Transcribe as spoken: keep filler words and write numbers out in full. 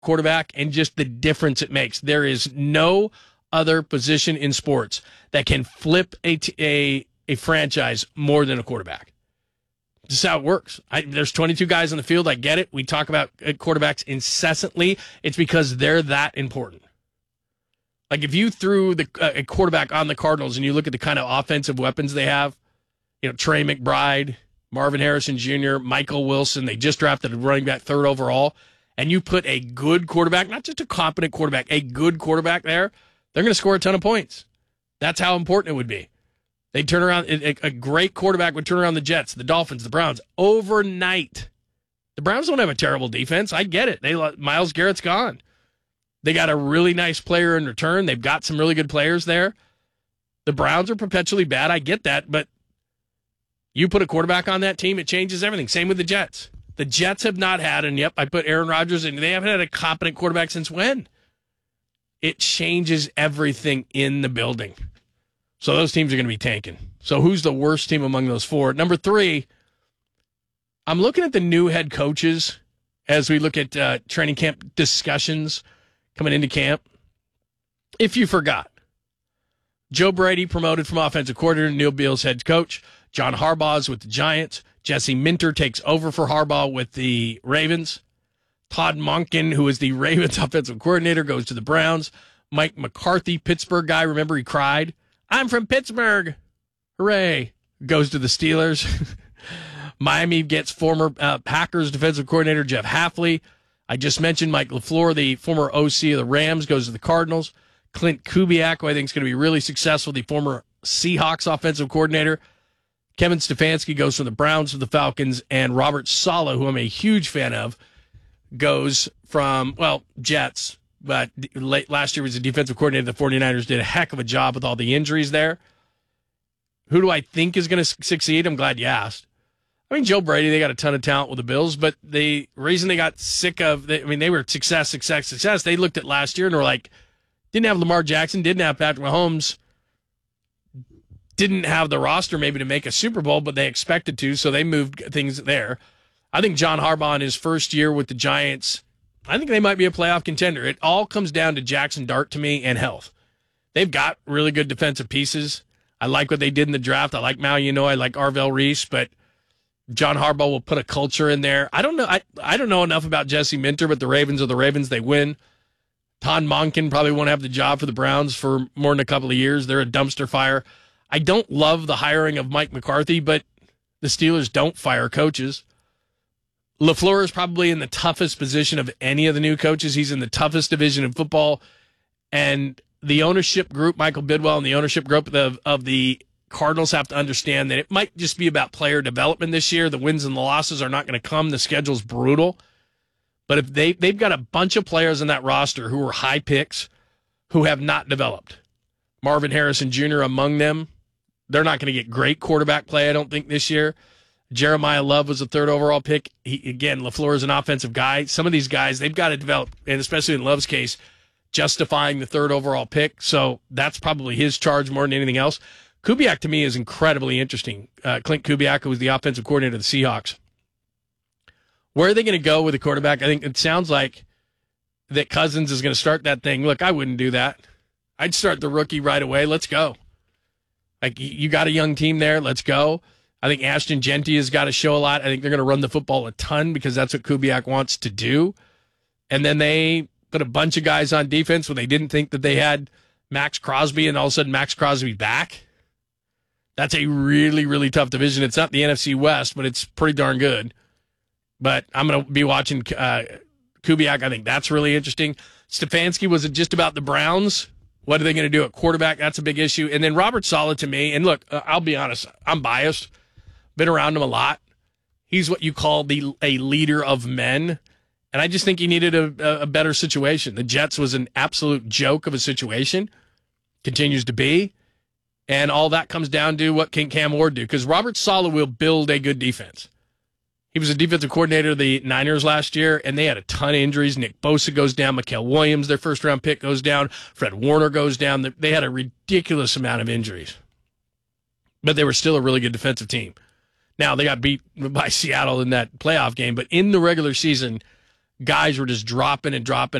quarterback and just the difference it makes. There is no other position in sports that can flip a, t- a, a franchise more than a quarterback. This is how it works. I, there's twenty-two guys on the field. I get it. We talk about quarterbacks incessantly. It's because they're that important. Like if you threw the uh, a quarterback on the Cardinals and you look at the kind of offensive weapons they have, you know, Trey McBride, Marvin Harrison Junior, Michael Wilson, they just drafted a running back third overall, and you put a good quarterback, not just a competent quarterback, a good quarterback there, they're going to score a ton of points. That's how important it would be. They'd turn around, a, a great quarterback would turn around the Jets, the Dolphins, the Browns overnight. The Browns don't have a terrible defense. I get it. They Myles Garrett's gone. They got a really nice player in return. They've got some really good players there. The Browns are perpetually bad. I get that, but you put a quarterback on that team, it changes everything. Same with the Jets. The Jets have not had, and yep, I put Aaron Rodgers in. They haven't had a competent quarterback since when? It changes everything in the building. So those teams are going to be tanking. So who's the worst team among those four? Number three, I'm looking at the new head coaches as we look at uh, training camp discussions coming into camp. If you forgot, Joe Brady promoted from offensive coordinator to Neil Beal's head coach. John Harbaugh's with the Giants. Jesse Minter takes over for Harbaugh with the Ravens. Todd Monken, who is the Ravens offensive coordinator, goes to the Browns. Mike McCarthy, Pittsburgh guy, remember he cried? I'm from Pittsburgh. Hooray. Goes to the Steelers. Miami gets former uh, Packers defensive coordinator Jeff Hafley. I just mentioned Mike LaFleur, the former O C of the Rams, goes to the Cardinals. Clint Kubiak, who I think is going to be really successful, the former Seahawks offensive coordinator. Kevin Stefanski goes from the Browns to the Falcons. And Robert Saleh, who I'm a huge fan of, goes from, well, Jets, but late last year was the defensive coordinator of the 49ers, did a heck of a job with all the injuries there. Who do I think is going to succeed? I'm glad you asked. I mean, Joe Brady, they got a ton of talent with the Bills, but the reason they got sick of, I mean, they were success, success, success. They looked at last year and were like, didn't have Lamar Jackson, didn't have Patrick Mahomes, didn't have the roster maybe to make a Super Bowl, but they expected to, so they moved things there. I think John Harbaugh in his first year with the Giants, I think they might be a playoff contender. It all comes down to Jackson Dart to me and health. They've got really good defensive pieces. I like what they did in the draft. I like Mal, you know, I like Arvell Reese, but John Harbaugh will put a culture in there. I don't know. I, I don't know enough about Jesse Minter, but the Ravens are the Ravens. They win. Todd Monken probably won't have the job for the Browns for more than a couple of years. They're a dumpster fire. I don't love the hiring of Mike McCarthy, but the Steelers don't fire coaches. LaFleur is probably in the toughest position of any of the new coaches. He's in the toughest division of football. And the ownership group, Michael Bidwell and the ownership group of, of the Cardinals have to understand that it might just be about player development this year. The wins and the losses are not going to come. The schedule's brutal. But if they, they've got a bunch of players in that roster who are high picks who have not developed. Marvin Harrison Junior among them. They're not going to get great quarterback play, I don't think, this year. Jeremiah Love was a third overall pick. He, again, LaFleur is an offensive guy. Some of these guys, they've got to develop, and especially in Love's case, justifying the third overall pick. So that's probably his charge more than anything else. Kubiak, to me, is incredibly interesting. Uh, Clint Kubiak, who was the offensive coordinator of the Seahawks. Where are they going to go with the quarterback? I think it sounds like that Cousins is going to start that thing. Look, I wouldn't do that. I'd start the rookie right away. Let's go. Like, you got a young team there. Let's go. I think Ashton Genty has got to show a lot. I think they're going to run the football a ton because that's what Kubiak wants to do. And then they put a bunch of guys on defense when they didn't think that they had Max Crosby, and all of a sudden Max Crosby back. That's a really, really tough division. It's not the N F C West, but it's pretty darn good. But I'm going to be watching uh, Kubiak. I think that's really interesting. Stefanski, was it just about the Browns? What are they going to do at quarterback? That's a big issue. And then Robert Saleh, to me, and look, uh, I'll be honest, I'm biased. Been around him a lot. He's what you call the a leader of men. And I just think he needed a, a better situation. The Jets was an absolute joke of a situation. Continues to be. And all that comes down to what can Cam Ward do. Because Robert Saleh will build a good defense. He was a defensive coordinator of the Niners last year, and they had a ton of injuries. Nick Bosa goes down. Mikael Williams, their first-round pick, goes down. Fred Warner goes down. They had a ridiculous amount of injuries. But they were still a really good defensive team. Now, they got beat by Seattle in that playoff game, but in the regular season, guys were just dropping and dropping.